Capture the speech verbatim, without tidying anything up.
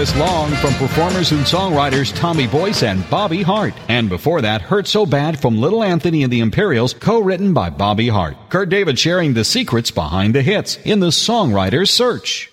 Endless Long from performers and songwriters Tommy Boyce and Bobby Hart. And before that, Hurt So Bad from Little Anthony and the Imperials, co-written by Bobby Hart. Kurt David sharing the secrets behind the hits in the Songwriter's Search.